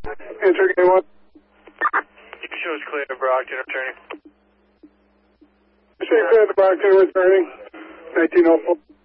Answer game 1. Shows clear to Brockton returning. Shane clear to Brockton returning. 1904.